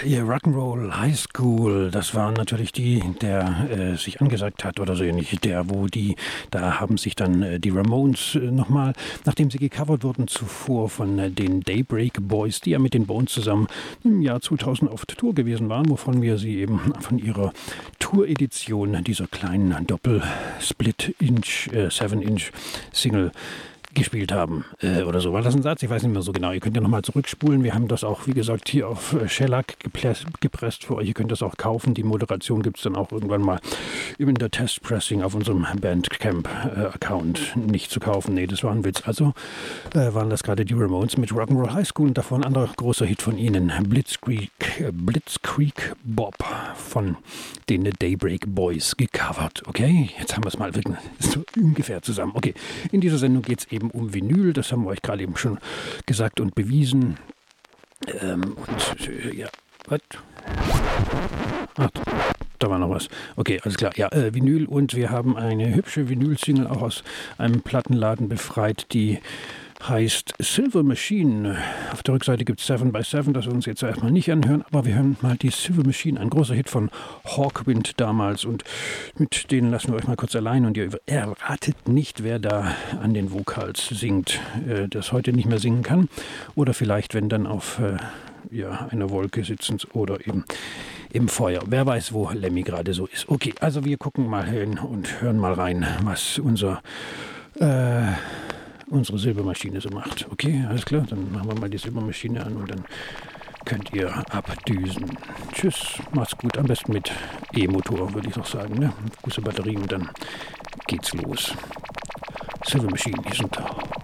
ihr Rock'n'Roll High School, das waren natürlich die, der sich angesagt hat oder so ähnlich, da haben sich dann die Ramones nochmal, nachdem sie gecovert wurden zuvor von den Daybreak Boys, die ja mit den Bones zusammen im Jahr 2000 auf Tour gewesen waren, wovon wir sie eben von ihrer Tour-Edition dieser kleinen Doppel-Split-Inch, 7-Inch-Single gespielt haben oder so. War das ein Satz? Ich weiß nicht mehr so genau. Ihr könnt ja nochmal zurückspulen. Wir haben das auch, wie gesagt, hier auf Shellac gepresst für euch. Ihr könnt das auch kaufen. Die Moderation gibt es dann auch irgendwann mal in der Testpressing auf unserem Bandcamp-Account nicht zu kaufen. Nee, das war ein Witz. Also waren das gerade die Ramones mit Rock'n'Roll High School und davor ein anderer großer Hit von ihnen, Blitzkrieg Bob von den Daybreak Boys gecovert. Okay, jetzt haben wir es mal wirklich so ungefähr zusammen. Okay, in dieser Sendung geht es eben um Vinyl, das haben wir euch gerade eben schon gesagt und bewiesen. Ja, was? Ach, da war noch was. Okay, alles klar. Ja, Vinyl und wir haben eine hübsche Vinyl-Single auch aus einem Plattenladen befreit, die heißt Silver Machine. Auf der Rückseite gibt es 7x7, das wir uns jetzt erstmal nicht anhören, aber wir hören mal die Silver Machine, ein großer Hit von Hawkwind damals und mit denen lassen wir euch mal kurz allein und ihr erratet nicht, wer da an den Vocals singt, das heute nicht mehr singen kann oder vielleicht, wenn dann auf einer Wolke sitzend oder eben im Feuer. Wer weiß, wo Lemmy gerade so ist. Okay, also wir gucken mal hin und hören mal rein, was unsere Silbermaschine so macht. Okay, alles klar, dann machen wir mal die Silbermaschine an und dann könnt ihr abdüsen. Tschüss, macht's gut, am besten mit E-Motor, würde ich doch sagen, ne? Große Batterien und dann geht's los. Silver Machine, hier sind da.